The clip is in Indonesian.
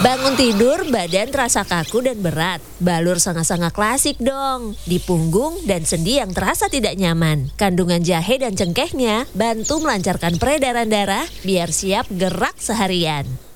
Bangun tidur, badan terasa kaku dan berat. Balur sanga-sanga klasik dong. Di punggung dan sendi yang terasa tidak nyaman. Kandungan jahe dan cengkehnya bantu melancarkan peredaran darah biar siap gerak seharian.